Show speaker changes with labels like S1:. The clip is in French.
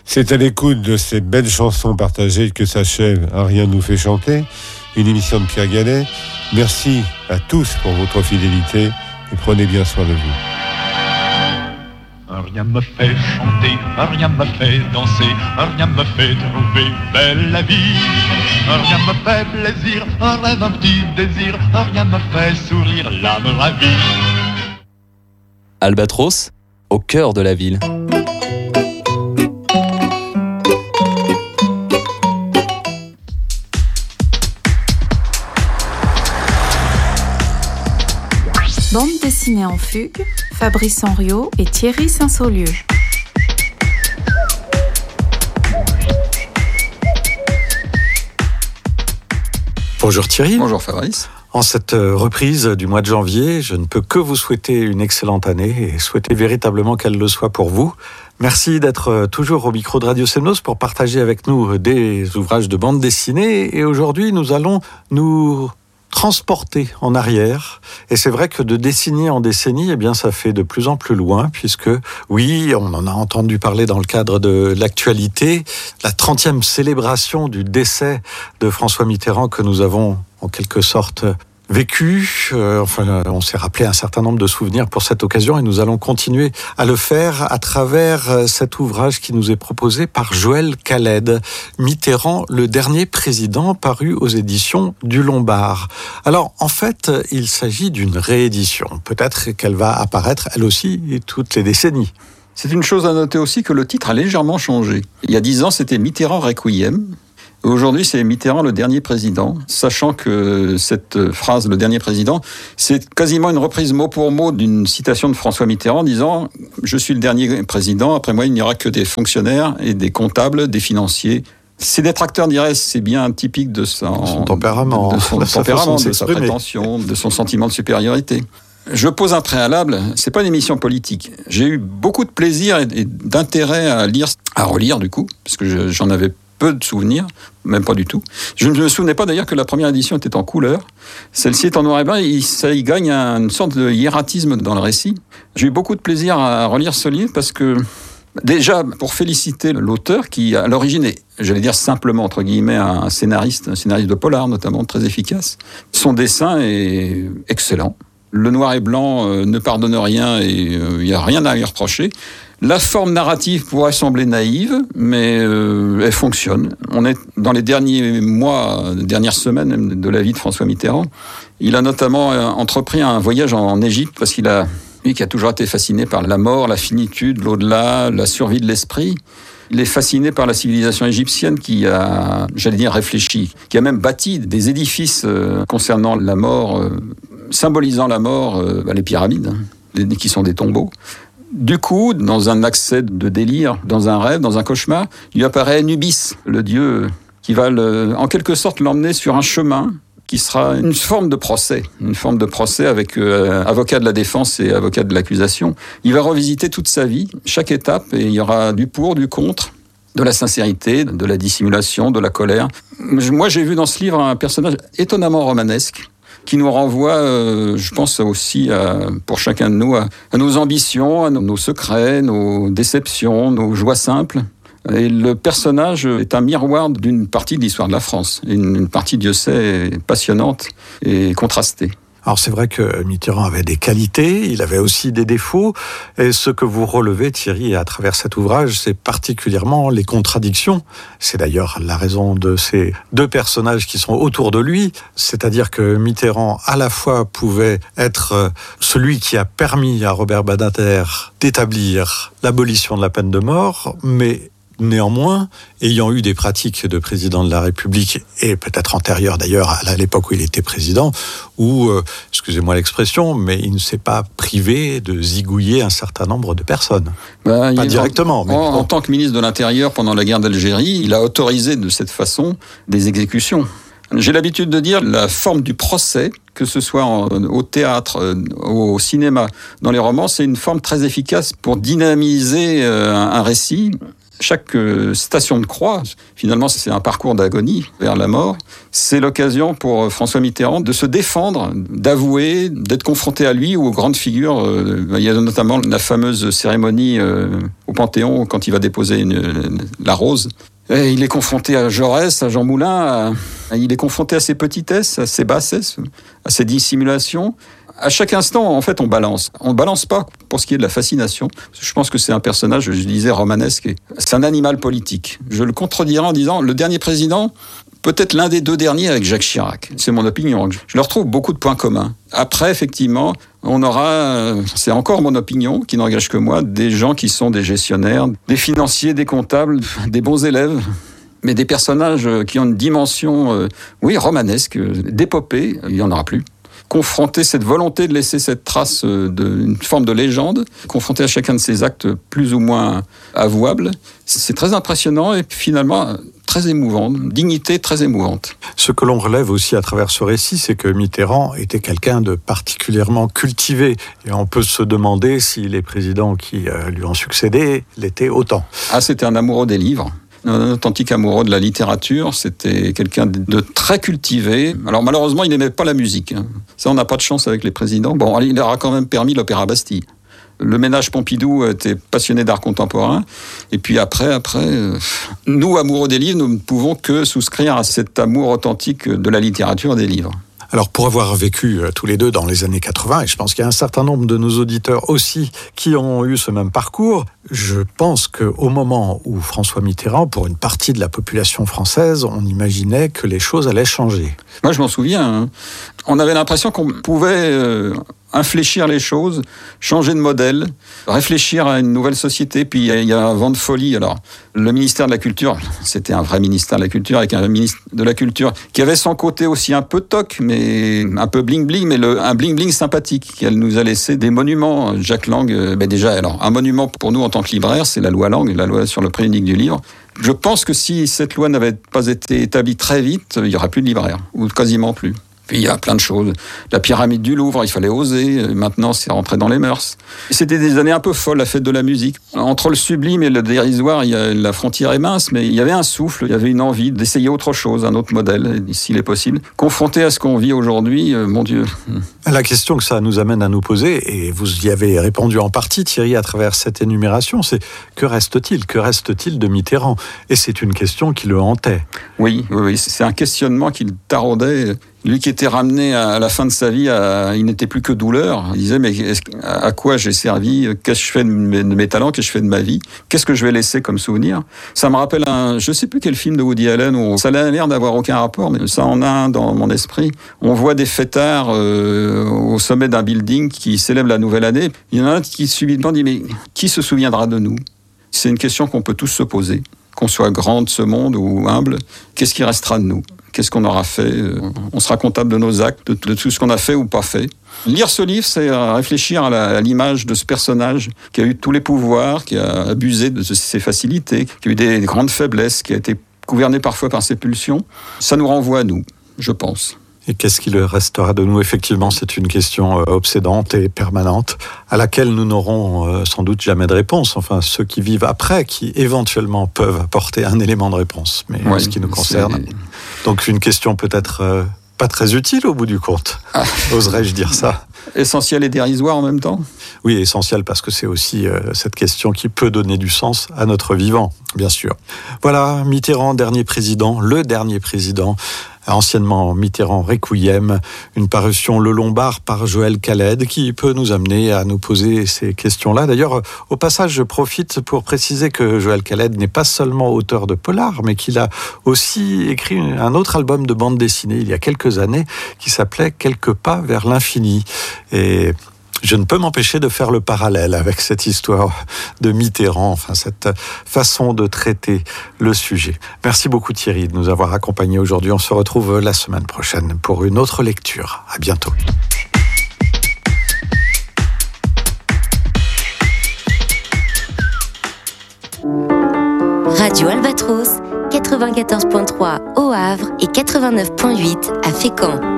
S1: C'est à l'écoute de ces belles chansons partagées que s'achève Un rien nous fait chanter, une émission de Pierre Gallet. Merci à tous pour votre fidélité et prenez bien soin de vous.
S2: Un rien me fait chanter, un rien me fait danser, un rien me fait trouver belle la vie. Un rien me fait plaisir, un rêve, un petit désir, un rien me fait sourire, l'âme ravie.
S3: Albatros, au cœur de la ville.
S4: Bande dessinée en fugue, Fabrice Henriot et Thierry Saint-Saulieu.
S5: Bonjour Thierry.
S6: Bonjour Fabrice.
S5: En cette reprise du mois de janvier, je ne peux que vous souhaiter une excellente année et souhaiter véritablement qu'elle le soit pour vous. Merci d'être toujours au micro de Radio Semnos pour partager avec nous des ouvrages de bande dessinée. Et aujourd'hui, nous allons nous transporter en arrière. Et c'est vrai que de décennie en décennie, eh bien, ça fait de plus en plus loin, puisque, oui, on en a entendu parler dans le cadre de l'actualité, la 30e célébration du décès de François Mitterrand que nous avons, en quelque sorte, vécu. On s'est rappelé un certain nombre de souvenirs pour cette occasion et nous allons continuer à le faire à travers cet ouvrage qui nous est proposé par Joël Khaled, Mitterrand, le dernier président, paru aux éditions du Lombard. Alors, en fait, il s'agit d'une réédition. Peut-être qu'elle va apparaître, elle aussi, toutes les décennies.
S6: C'est une chose à noter aussi que le titre a légèrement changé. Il y a 10 ans, c'était Mitterrand Requiem. Aujourd'hui, c'est Mitterrand, le dernier président, sachant que cette phrase, le dernier président, c'est quasiment une reprise mot pour mot d'une citation de François Mitterrand disant « Je suis le dernier président, après moi, il n'y aura que des fonctionnaires et des comptables, des financiers ». Ses détracteurs diraient c'est bien typique de son
S5: tempérament,
S6: de sa prétention, de son sentiment de supériorité. Je pose un préalable, c'est pas une émission politique. J'ai eu beaucoup de plaisir et d'intérêt à relire du coup, parce que j'en avais peu de souvenirs, même pas du tout. Je ne me souvenais pas d'ailleurs que la première édition était en couleur. Celle-ci est en noir et blanc et ça y gagne une sorte de hiératisme dans le récit. J'ai eu beaucoup de plaisir à relire ce livre parce que, déjà, pour féliciter l'auteur qui, à l'origine, est, j'allais dire simplement, entre guillemets, un scénariste de polar notamment, très efficace. Son dessin est excellent. Le noir et blanc ne pardonne rien et il n'y a rien à lui reprocher. La forme narrative pourrait sembler naïve, mais elle fonctionne. On est dans les derniers mois, dernières semaines même de la vie de François Mitterrand. Il a notamment entrepris un voyage en Égypte parce lui qui a toujours été fasciné par la mort, la finitude, l'au-delà, la survie de l'esprit. Il est fasciné par la civilisation égyptienne qui a, j'allais dire, réfléchi, qui a même bâti des édifices concernant la mort, symbolisant la mort, les pyramides, qui sont des tombeaux. Du coup, dans un accès de délire, dans un rêve, dans un cauchemar, il lui apparaît Nubis, le dieu qui va en quelque sorte l'emmener sur un chemin qui sera une forme de procès avec avocat de la défense et avocat de l'accusation. Il va revisiter toute sa vie, chaque étape, et il y aura du pour, du contre, de la sincérité, de la dissimulation, de la colère. Moi, j'ai vu dans ce livre un personnage étonnamment romanesque, qui nous renvoie, je pense aussi, pour chacun de nous, à nos ambitions, à nos secrets, nos déceptions, nos joies simples. Et le personnage est un miroir d'une partie de l'histoire de la France, une partie, Dieu sait, passionnante et contrastée.
S5: Alors c'est vrai que Mitterrand avait des qualités, il avait aussi des défauts, et ce que vous relevez, Thierry, à travers cet ouvrage, c'est particulièrement les contradictions. C'est d'ailleurs la raison de ces deux personnages qui sont autour de lui, c'est-à-dire que Mitterrand, à la fois, pouvait être celui qui a permis à Robert Badinter d'établir l'abolition de la peine de mort, mais néanmoins, ayant eu des pratiques de président de la République, et peut-être antérieures d'ailleurs à l'époque où il était président, où, excusez-moi l'expression, mais il ne s'est pas privé de zigouiller un certain nombre de personnes. Pas directement. Mais
S6: en tant que ministre de l'Intérieur pendant la guerre d'Algérie, il a autorisé de cette façon des exécutions. J'ai l'habitude de dire la forme du procès que ce soit au théâtre, au cinéma, dans les romans, c'est une forme très efficace pour dynamiser un récit. Chaque station de croix, finalement, c'est un parcours d'agonie vers la mort. C'est l'occasion pour François Mitterrand de se défendre, d'avouer, d'être confronté à lui ou aux grandes figures. Il y a notamment la fameuse cérémonie au Panthéon quand il va déposer la rose. Et il est confronté à Jaurès, à Jean Moulin, il est confronté à ses petitesses, à ses bassesses, à ses dissimulations. À chaque instant, en fait, on balance. On ne balance pas pour ce qui est de la fascination. Je pense que c'est un personnage, je disais, romanesque. C'est un animal politique. Je le contredirais en disant, le dernier président, peut-être l'un des deux derniers avec Jacques Chirac. C'est mon opinion. Je leur trouve beaucoup de points communs. Après, effectivement, on aura, c'est encore mon opinion, qui n'engage que moi, des gens qui sont des gestionnaires, des financiers, des comptables, des bons élèves, mais des personnages qui ont une dimension, romanesque, d'épopée, il n'y en aura plus. Confronter cette volonté de laisser cette trace d'une forme de légende, confronter à chacun de ses actes plus ou moins avouables, c'est très impressionnant et finalement très émouvant, dignité très émouvante.
S5: Ce que l'on relève aussi à travers ce récit, c'est que Mitterrand était quelqu'un de particulièrement cultivé. Et on peut se demander si les présidents qui lui ont succédé l'étaient autant.
S6: C'était un amoureux des livres. Un authentique amoureux de la littérature, c'était quelqu'un de très cultivé. Alors malheureusement, il n'aimait pas la musique. Ça, on n'a pas de chance avec les présidents. Bon, il aura quand même permis l'Opéra Bastille. Le ménage Pompidou était passionné d'art contemporain. Et puis après, nous, amoureux des livres, nous ne pouvons que souscrire à cet amour authentique de la littérature des livres.
S5: Alors, pour avoir vécu tous les deux dans les années 80, et je pense qu'il y a un certain nombre de nos auditeurs aussi qui ont eu ce même parcours, je pense qu'au moment où François Mitterrand, pour une partie de la population française, on imaginait que les choses allaient changer.
S6: Moi, je m'en souviens. On avait l'impression qu'on pouvait infléchir les choses, changer de modèle, réfléchir à une nouvelle société. Puis il y a un vent de folie. Alors, le ministère de la Culture, c'était un vrai ministère de la Culture, avec un ministre de la Culture qui avait son côté aussi un peu toc, mais un peu bling-bling, mais un bling-bling sympathique. Elle nous a laissé des monuments. Jacques Lang, déjà, alors, un monument pour nous en tant que libraire, c'est la loi Lang, la loi sur le prix unique du livre. Je pense que si cette loi n'avait pas été établie très vite, il n'y aurait plus de libraire, ou quasiment plus. Puis il y a plein de choses. La pyramide du Louvre, il fallait oser. Maintenant, c'est rentré dans les mœurs. C'était des années un peu folles, la fête de la musique. Entre le sublime et le dérisoire, la frontière est mince, mais il y avait un souffle, il y avait une envie d'essayer autre chose, un autre modèle, s'il est possible. Confronté à ce qu'on vit aujourd'hui, mon Dieu.
S5: La question que ça nous amène à nous poser, et vous y avez répondu en partie, Thierry, à travers cette énumération, c'est que reste-t-il ? Que reste-t-il de Mitterrand ? Et c'est une question qui le hantait.
S6: Oui, c'est un questionnement qui le taraudait. Lui qui était ramené à la fin de sa vie, il n'était plus que douleur. Il disait, mais à quoi j'ai servi ? Qu'est-ce que je fais de mes talents ? Qu'est-ce que je fais de ma vie ? Qu'est-ce que je vais laisser comme souvenir ? Ça me rappelle je ne sais plus quel film de Woody Allen, où ça a l'air d'avoir aucun rapport, mais ça en a un dans mon esprit. On voit des fêtards au sommet d'un building qui célèbrent la nouvelle année. Il y en a un qui subitement dit, mais qui se souviendra de nous ? C'est une question qu'on peut tous se poser. Qu'on soit grand de ce monde ou humble, qu'est-ce qui restera de nous ? Qu'est-ce qu'on aura fait ? On sera comptable de nos actes, de tout ce qu'on a fait ou pas fait. Lire ce livre, c'est réfléchir à l'image de ce personnage qui a eu tous les pouvoirs, qui a abusé de ses facilités, qui a eu des grandes faiblesses, qui a été gouverné parfois par ses pulsions. Ça nous renvoie à nous, je pense.
S5: Et qu'est-ce qu'il restera de nous ? Effectivement, c'est une question obsédante et permanente, à laquelle nous n'aurons sans doute jamais de réponse. Enfin, ceux qui vivent après, qui éventuellement peuvent apporter un élément de réponse. Mais en ce qui nous concerne, donc une question peut-être pas très utile au bout du compte. Oserais-je dire ça ?
S6: Essentiel et dérisoire en même temps ?
S5: Oui, essentiel parce que c'est aussi cette question qui peut donner du sens à notre vivant, bien sûr. Voilà, Mitterrand, dernier président, le dernier président, anciennement Mitterrand Requiem, une parution Le Lombard par Joël Khaled qui peut nous amener à nous poser ces questions-là. D'ailleurs, au passage, je profite pour préciser que Joël Khaled n'est pas seulement auteur de polar, mais qu'il a aussi écrit un autre album de bande dessinée il y a quelques années qui s'appelait « Quelques pas vers l'infini ». Et je ne peux m'empêcher de faire le parallèle avec cette histoire de Mitterrand, enfin cette façon de traiter le sujet. Merci beaucoup Thierry de nous avoir accompagnés aujourd'hui. On se retrouve la semaine prochaine pour une autre lecture. À bientôt.
S7: Radio Albatros, 94.3 au Havre et 89.8 à Fécamp.